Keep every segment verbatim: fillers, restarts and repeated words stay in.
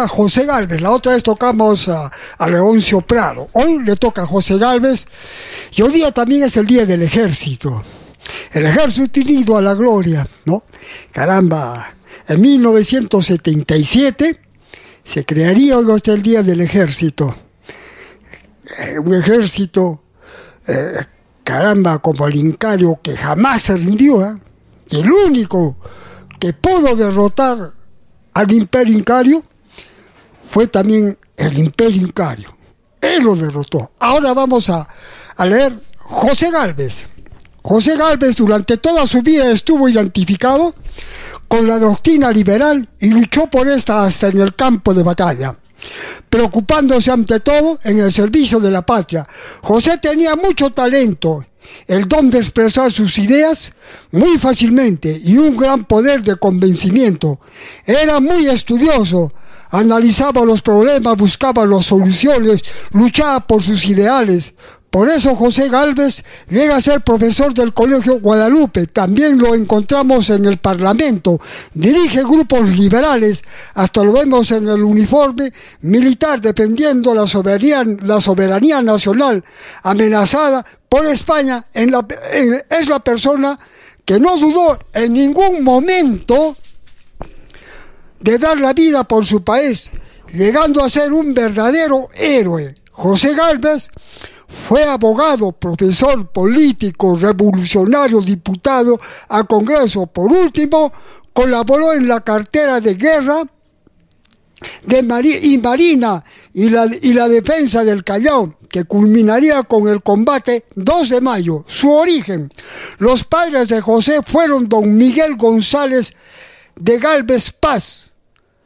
toca a José Gálvez. La otra vez tocamos a, a Leoncio Prado. Hoy le toca a José Gálvez. Y hoy día también es el día del ejército. El ejército unido a la gloria, ¿no? Caramba, en mil novecientos setenta y siete se crearía hoy hasta el día del ejército. Eh, un ejército, eh, caramba, como el Incario, que jamás se rindió, ¿eh? Y el único que pudo derrotar al Imperio Incario fue también el Imperio Incario. Él lo derrotó. Ahora vamos a, a leer José Gálvez. José Gálvez durante toda su vida estuvo identificado con la doctrina liberal y luchó por esta hasta en el campo de batalla, preocupándose ante todo en el servicio de la patria. José tenía mucho talento, el don de expresar sus ideas muy fácilmente y un gran poder de convencimiento. Era muy estudioso, analizaba los problemas, buscaba las soluciones, luchaba por sus ideales. Por eso José Gálvez llega a ser profesor del Colegio Guadalupe. También lo encontramos en el Parlamento. Dirige grupos liberales, hasta lo vemos en el uniforme militar, defendiendo la soberanía, la soberanía nacional amenazada por España. En la, en, es la persona que no dudó en ningún momento de dar la vida por su país, llegando a ser un verdadero héroe. José Gálvez fue abogado, profesor, político, revolucionario, diputado al Congreso. Por último, colaboró en la cartera de guerra de Mari- y Marina y la, y la defensa del Callao, que culminaría con el combate dos de mayo. Su origen. Los padres de José fueron don Miguel González de Gálvez Paz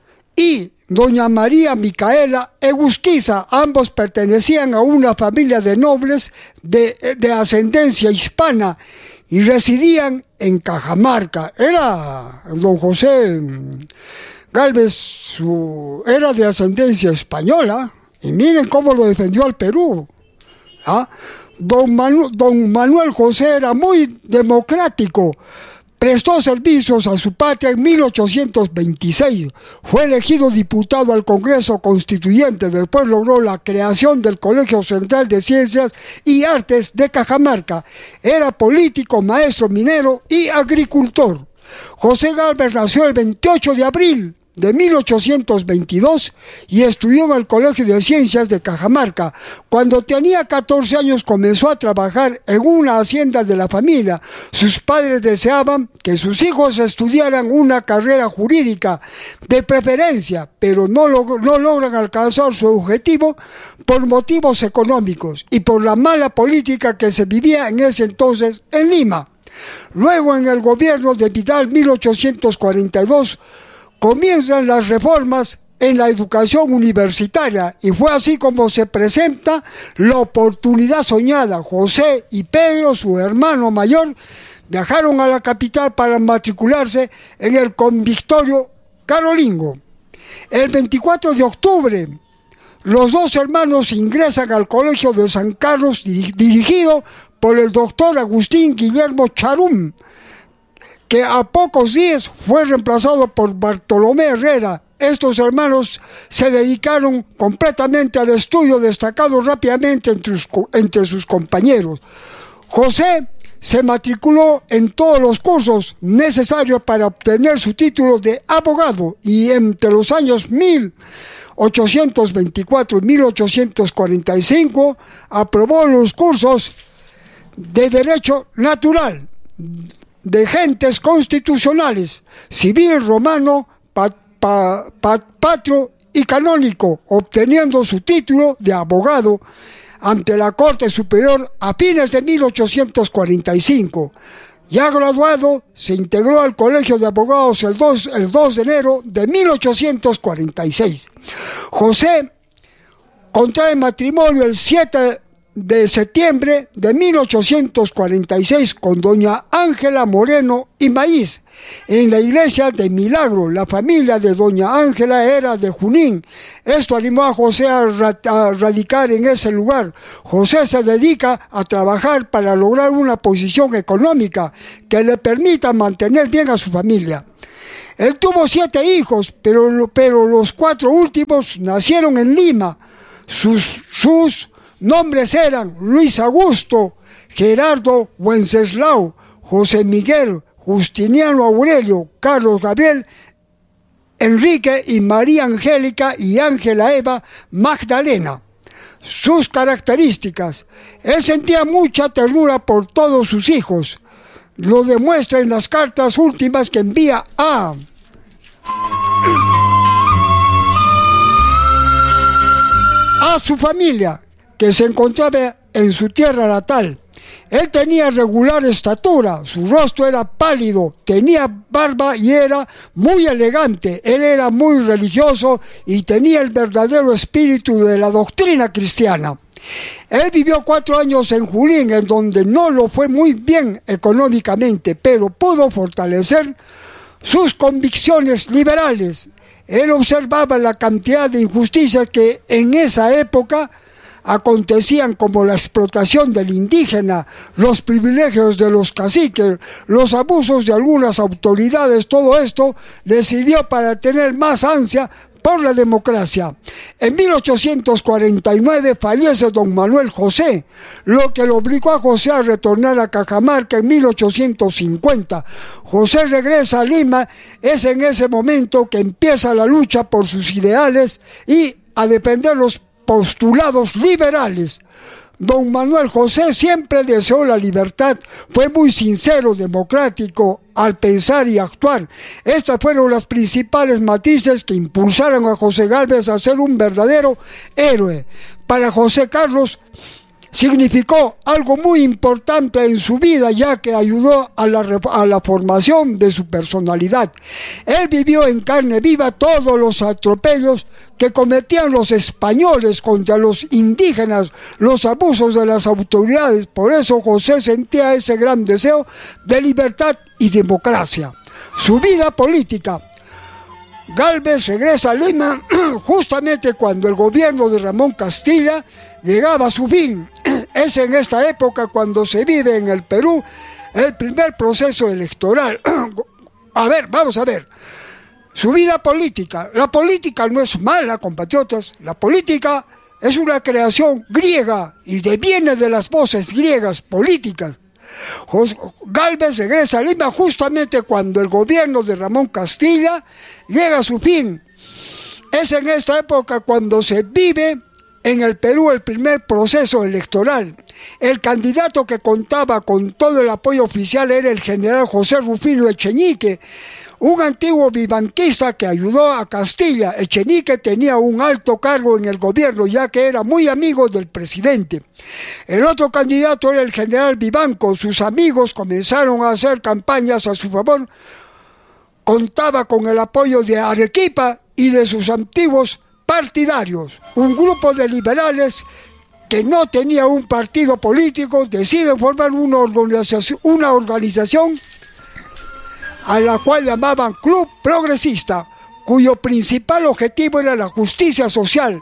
y doña María Micaela Egusquiza. Ambos pertenecían a una familia de nobles de, de ascendencia hispana y residían en Cajamarca. Era don José Gálvez, su, era de ascendencia española, y miren cómo lo defendió al Perú. ¿Ah? Don, Manu, don Manuel José era muy democrático. Prestó servicios a su patria en mil ochocientos veintiséis. Fue elegido diputado al Congreso Constituyente. Después logró la creación del Colegio Central de Ciencias y Artes de Cajamarca. Era político, maestro minero y agricultor. José Gálvez nació el veintiocho de abril de mil ochocientos veintidós y estudió en el Colegio de Ciencias de Cajamarca. Cuando tenía catorce años comenzó a trabajar en una hacienda de la familia. Sus padres deseaban que sus hijos estudiaran una carrera jurídica de preferencia, pero no, log- no logran alcanzar su objetivo por motivos económicos y por la mala política que se vivía en ese entonces en Lima. Luego, en el gobierno de Vidal, mil ochocientos cuarenta y dos, comienzan las reformas en la educación universitaria y fue así como se presenta la oportunidad soñada. José y Pedro, su hermano mayor, viajaron a la capital para matricularse en el Convictorio Carolingo. El veinticuatro de octubre, los dos hermanos ingresan al Colegio de San Carlos, dirigido por el doctor Agustín Guillermo Charum, que a pocos días fue reemplazado por Bartolomé Herrera. Estos hermanos se dedicaron completamente al estudio, destacando rápidamente entre, entre sus compañeros. José se matriculó en todos los cursos necesarios para obtener su título de abogado y entre los años mil ochocientos veinticuatro y mil ochocientos cuarenta y cinco aprobó los cursos de Derecho Natural, de Gentes Constitucionales, Civil, Romano, pa, pa, pa, Patrio y Canónico, obteniendo su título de abogado ante la Corte Superior a fines de mil ochocientos cuarenta y cinco. Ya graduado, se integró al Colegio de Abogados el dos, el dos de enero de mil ochocientos cuarenta y seis. José contrae matrimonio el siete de septiembre de mil ochocientos cuarenta y seis con doña Ángela Moreno y Maíz en la iglesia de Milagro. La familia de doña Ángela era de Junín. Esto animó a José a, ra- a radicar en ese lugar. José se dedica a trabajar para lograr una posición económica que le permita mantener bien a su familia. Él tuvo siete hijos, pero, pero los cuatro últimos nacieron en Lima. Sus, sus nombres eran Luis Augusto, Gerardo Wenceslao, José Miguel, Justiniano Aurelio, Carlos Gabriel, Enrique y María Angélica y Ángela Eva Magdalena. Sus características: él sentía mucha ternura por todos sus hijos. Lo demuestra en las cartas últimas que envía a a su familia, que se encontraba en su tierra natal. Él tenía regular estatura, su rostro era pálido, tenía barba y era muy elegante. Él era muy religioso y tenía el verdadero espíritu de la doctrina cristiana. Él vivió cuatro años en Junín, en donde no lo fue muy bien económicamente, pero pudo fortalecer sus convicciones liberales. Él observaba la cantidad de injusticias que en esa época acontecían, como la explotación del indígena, los privilegios de los caciques, los abusos de algunas autoridades. Todo esto le sirvió para tener más ansia por la democracia. En mil ochocientos cuarenta y nueve fallece don Manuel José, lo que lo obligó a José a retornar a Cajamarca en mil ochocientos cincuenta. José regresa a Lima. Es en ese momento que empieza la lucha por sus ideales y a defender los postulados liberales. Don Manuel José siempre deseó la libertad, fue muy sincero, democrático al pensar y actuar. Estas fueron las principales matrices que impulsaron a José Gálvez a ser un verdadero héroe. Para José Carlos significó algo muy importante en su vida, ya que ayudó a la, a la formación de su personalidad. Él vivió en carne viva todos los atropellos que cometían los españoles contra los indígenas, los abusos de las autoridades. Por eso José sentía ese gran deseo de libertad y democracia. Su vida política: Gálvez regresa a Lima justamente cuando el gobierno de Ramón Castilla llegaba a su fin. Es en esta época cuando se vive en el Perú el primer proceso electoral. A ver, vamos a ver. Su vida política. La política no es mala, compatriotas. La política es una creación griega y deviene de las voces griegas políticas. Gálvez regresa a Lima justamente cuando el gobierno de Ramón Castilla llega a su fin. Es en esta época cuando se vive en el Perú el primer proceso electoral. El candidato que contaba con todo el apoyo oficial era el general José Rufino Echenique, un antiguo vivanquista que ayudó a Castilla. Echenique tenía un alto cargo en el gobierno, ya que era muy amigo del presidente. El otro candidato era el general Vivanco. Sus amigos comenzaron a hacer campañas a su favor. Contaba con el apoyo de Arequipa y de sus antiguos partidarios. Un grupo de liberales que no tenía un partido político deciden formar una organización, una organización a la cual llamaban Club Progresista, cuyo principal objetivo era la justicia social.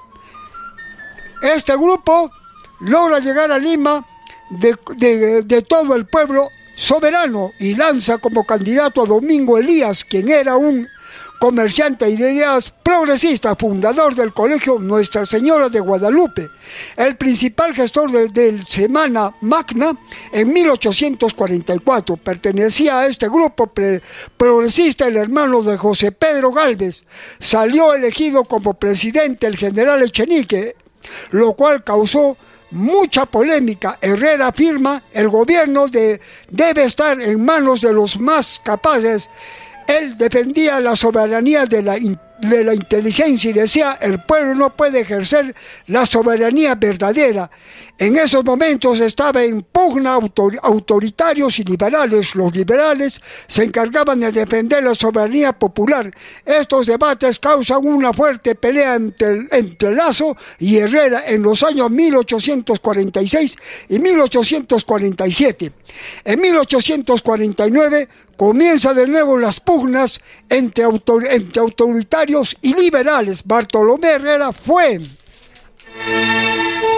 Este grupo logra llegar a Lima de, de, de todo el pueblo soberano y lanza como candidato a Domingo Elías, quien era un comerciante y de ideas progresistas, fundador del colegio Nuestra Señora de Guadalupe, el principal gestor de, de Semana Magna en mil ochocientos cuarenta y cuatro. Pertenecía a este grupo pre, progresista el hermano de José Pedro Gálvez. Salió elegido como presidente el general Echenique, lo cual causó mucha polémica. Herrera afirma: el gobierno de, debe estar en manos de los más capaces. Él defendía la soberanía de la, de la inteligencia y decía: el pueblo no puede ejercer la soberanía verdadera. En esos momentos estaba en pugna autor, autoritarios y liberales. Los liberales se encargaban de defender la soberanía popular. Estos debates causan una fuerte pelea entre, entre Lazo y Herrera en los años mil ochocientos cuarenta y seis y mil ochocientos cuarenta y siete. En mil ochocientos cuarenta y nueve comienza de nuevo las pugnas entre, autor, entre autoritarios y liberales. Bartolomé Herrera fue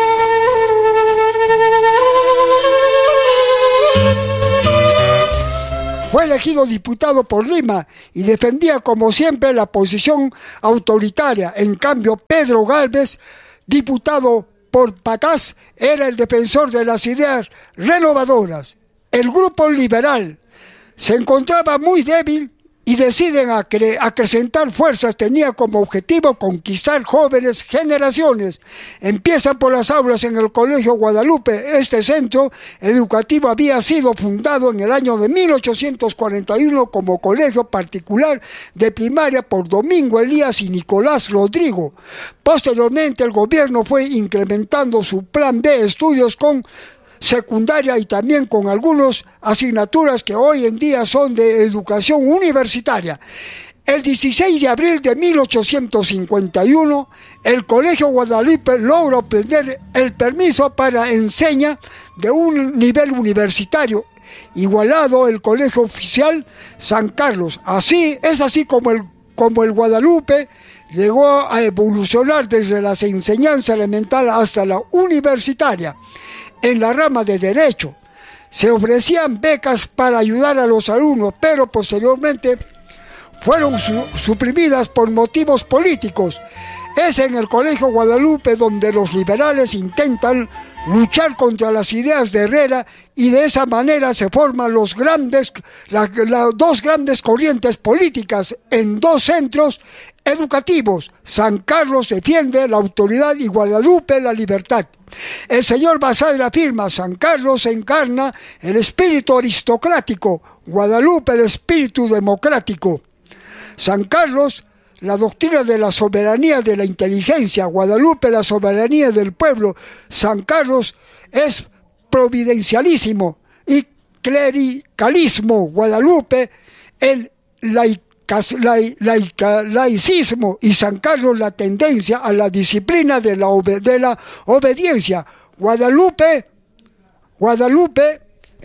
fue elegido diputado por Lima y defendía como siempre la posición autoritaria. En cambio, Pedro Gálvez, diputado por Patás, era el defensor de las ideas renovadoras. El grupo liberal se encontraba muy débil y deciden acre acrecentar fuerzas. Tenía como objetivo conquistar jóvenes generaciones. Empiezan por las aulas en el Colegio Guadalupe. Este centro educativo había sido fundado en el año de mil ochocientos cuarenta y uno como colegio particular de primaria por Domingo Elías y Nicolás Rodrigo. Posteriormente el gobierno fue incrementando su plan de estudios con secundaria y también con algunas asignaturas que hoy en día son de educación universitaria. El dieciséis de abril de mil ochocientos cincuenta y uno, el Colegio Guadalupe logra obtener el permiso para enseñar de un nivel universitario, igualado el Colegio Oficial San Carlos. Así, es así como el, como el Guadalupe llegó a evolucionar desde la enseñanza elemental hasta la universitaria. En la rama de Derecho se ofrecían becas para ayudar a los alumnos, pero posteriormente fueron su suprimidas por motivos políticos. Es en el Colegio Guadalupe donde los liberales intentan luchar contra las ideas de Herrera y de esa manera se forman los grandes, la, la, dos grandes corrientes políticas en dos centros educativos. San Carlos defiende la autoridad y Guadalupe la libertad. El señor Basadre afirma: San Carlos encarna el espíritu aristocrático, Guadalupe el espíritu democrático. San Carlos, la doctrina de la soberanía de la inteligencia, Guadalupe la soberanía del pueblo. San Carlos es providencialísimo y clericalismo, Guadalupe el laicismo. Laica, laicismo y San Carlos la tendencia a la disciplina de la, obed de la obediencia. Guadalupe, Guadalupe,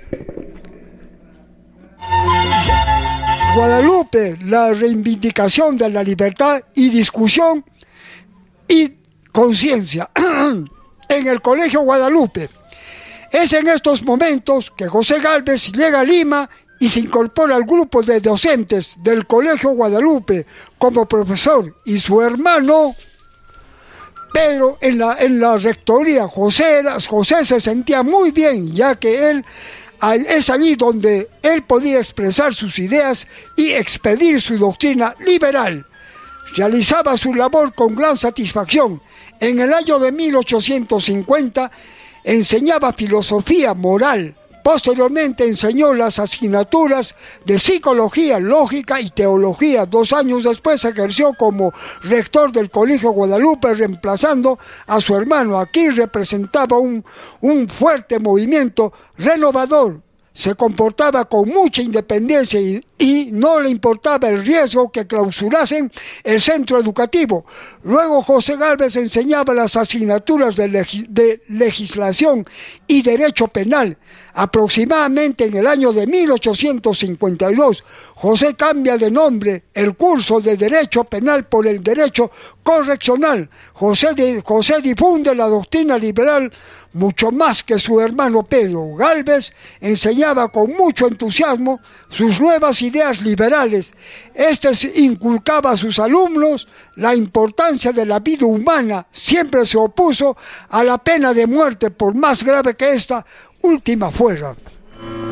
Guadalupe, la reivindicación de la libertad y discusión y conciencia. En el Colegio Guadalupe. Es en estos momentos que José Gálvez llega a Lima y se incorpora al grupo de docentes del Colegio Guadalupe como profesor, y su hermano Pedro en la, en la rectoría. José, José se sentía muy bien, ya que él es allí donde él podía expresar sus ideas y expedir su doctrina liberal. Realizaba su labor con gran satisfacción. En el año de mil ochocientos cincuenta enseñaba filosofía moral. Posteriormente enseñó las asignaturas de psicología, lógica y teología. Dos años después ejerció como rector del Colegio Guadalupe, reemplazando a su hermano. Aquí representaba un, un fuerte movimiento renovador. Se comportaba con mucha independencia y, y no le importaba el riesgo que clausurasen el centro educativo. Luego José Gálvez enseñaba las asignaturas de, legi de legislación y derecho penal. Aproximadamente en el año de mil ochocientos cincuenta y dos, José cambia de nombre el curso de Derecho Penal por el Derecho Correccional. José, de, José difunde la doctrina liberal mucho más que su hermano Pedro. Gálvez enseñaba con mucho entusiasmo sus nuevas ideas liberales. Este inculcaba a sus alumnos la importancia de la vida humana. Siempre se opuso a la pena de muerte, por más grave que esta última fuera.